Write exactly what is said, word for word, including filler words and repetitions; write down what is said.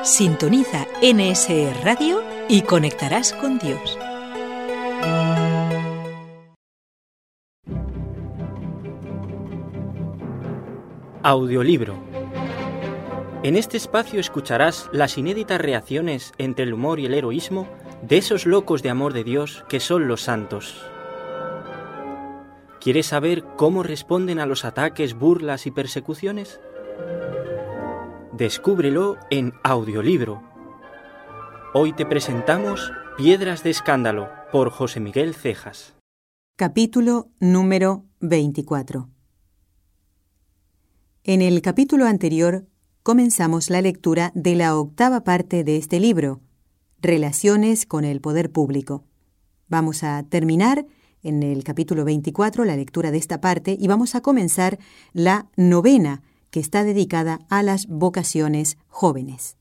Sintoniza N S E Radio y conectarás con Dios. Audiolibro. En este espacio escucharás las inéditas reacciones entre el humor y el heroísmo de esos locos de amor de Dios que son los santos. ¿Quieres saber cómo responden a los ataques, burlas y persecuciones? Descúbrelo en Audiolibro. Hoy te presentamos Piedras de Escándalo por José Miguel Cejas. Capítulo número veinticuatro. En el capítulo anterior comenzamos la lectura de la octava parte de este libro, Relaciones con el Poder Público. Vamos a terminar en el capítulo veinticuatro la lectura de esta parte y vamos a comenzar la novena, que está dedicada a las vocaciones jóvenes.